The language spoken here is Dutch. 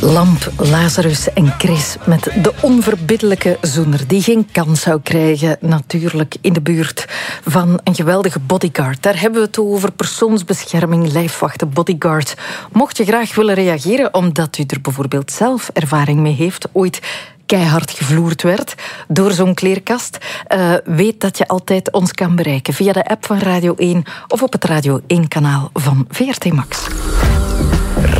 Lamp, Lazarus en Chris met de onverbiddelijke zoener die geen kans zou krijgen, natuurlijk, in de buurt van een geweldige bodyguard. Daar hebben we het over: persoonsbescherming, lijfwachten, bodyguards. Mocht je graag willen reageren omdat u er bijvoorbeeld zelf ervaring mee heeft, ooit keihard gevloerd werd door zo'n kleerkast, weet dat je altijd ons kan bereiken via de app van Radio 1 of op het Radio 1-kanaal van VRT Max.